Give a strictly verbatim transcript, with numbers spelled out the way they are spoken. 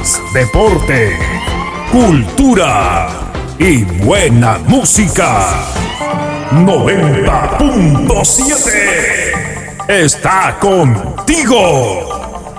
noticias, deporte, cultura y buena música. noventa punto siete está contigo.